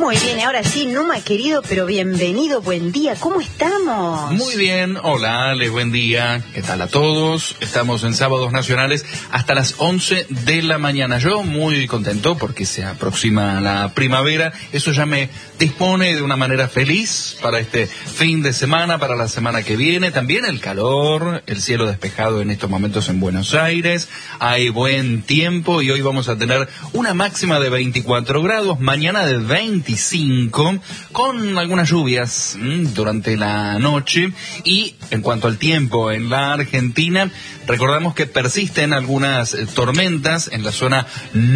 Muy bien, ahora sí, Numa querido, pero bienvenido, buen día, ¿cómo estamos? Muy bien, hola Ale, buen día, ¿qué tal a todos? Estamos en Sábados Nacionales hasta las 11 de la mañana. Yo muy contento porque se aproxima la primavera, eso ya me dispone de una manera feliz para este fin de semana, para la semana que viene. También el calor, el cielo despejado en estos momentos en Buenos Aires, hay buen tiempo y hoy vamos a tener una máxima de 24 grados, mañana de 25, con algunas lluvias durante la noche. Y en cuanto al tiempo en la Argentina, recordamos que persisten algunas tormentas en la zona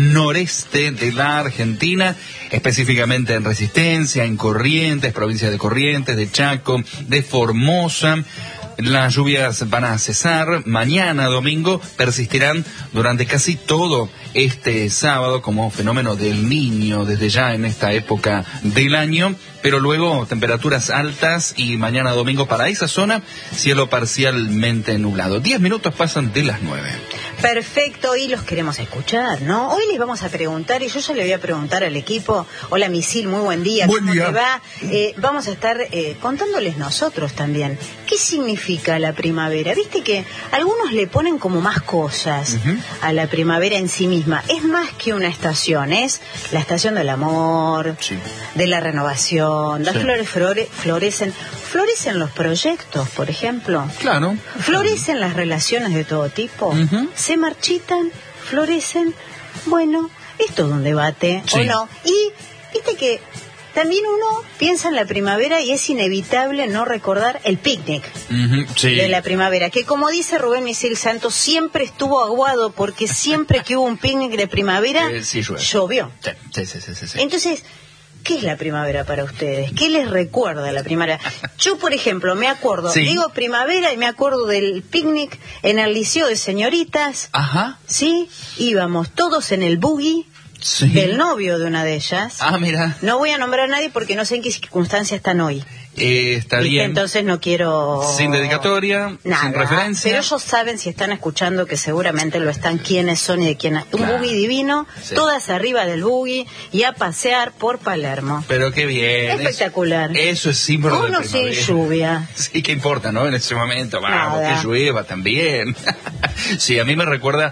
noreste de la Argentina, específicamente en Resistencia, en Corrientes, provincia de Corrientes, de Chaco, de Formosa. Las lluvias van a cesar, mañana domingo persistirán durante casi todo este sábado como fenómeno del Niño desde ya en esta época del año, pero luego temperaturas altas y mañana domingo para esa zona cielo parcialmente nublado. 10 minutos pasan de las 9. Perfecto, y los queremos escuchar, ¿no? Hoy les vamos a preguntar, y yo ya le voy a preguntar al equipo. Hola Misil, muy buen día, ¿cómo te va? Vamos a estar contándoles nosotros también, ¿qué significa la primavera? Viste que algunos le ponen como más cosas a la primavera en sí misma. Es más que una estación, es la estación del amor, de la renovación, las flores florecen. ¿Florecen los proyectos, por ejemplo? Claro. ¿Florecen las relaciones de todo tipo? ¿Se marchitan? ¿Florecen? Bueno, es todo un debate, ¿o no? Y viste que también uno piensa en la primavera y es inevitable no recordar el picnic de la primavera, que como dice Rubén Misil Santos, siempre estuvo aguado porque siempre que hubo un picnic de primavera, llovió. Sí. Entonces, ¿qué es la primavera para ustedes? ¿Qué les recuerda la primavera? Yo, por ejemplo, me acuerdo, digo primavera y me acuerdo del picnic en el Liceo de Señoritas. Sí, íbamos todos en el buggy del novio de una de ellas. Mira. No voy a nombrar a nadie porque no sé en qué circunstancias están hoy. Está bien. Entonces no quiero... Sin dedicatoria, nada, sin referencia. Pero ellos saben, si están escuchando, que seguramente lo están, quiénes son y de quién... Un buggy divino, todas arriba del buggy y a pasear por Palermo. Pero qué bien. Espectacular. Eso es símbolo de primavera. Sin lluvia. Sí, ¿qué importa, no? En ese momento, vamos, que llueva también. Sí, a mí me recuerda...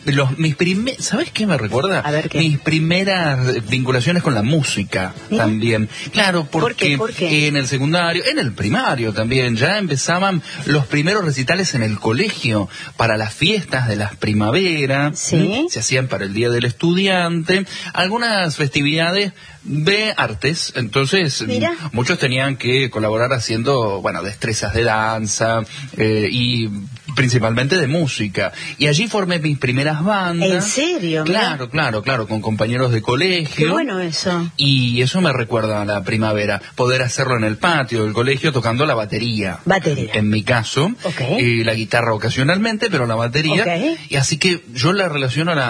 ¿Sabes qué me recuerda? A ver, ¿qué? Mis primeras vinculaciones con la música también. Claro, porque ¿Por qué? En el secundario, en el primario también, ya empezaban los primeros recitales en el colegio para las fiestas de las primaveras. Se hacían para el Día del Estudiante, algunas festividades de artes. Entonces muchos tenían que colaborar haciendo, destrezas de danza y principalmente de música. Y allí formé mis primeras bandas. ¿En serio? Claro, con compañeros de colegio. Qué bueno eso. Y eso me recuerda a la primavera, poder hacerlo en el patio del colegio tocando la batería. En mi caso, la guitarra ocasionalmente, pero la batería. Y así que yo la relaciono a la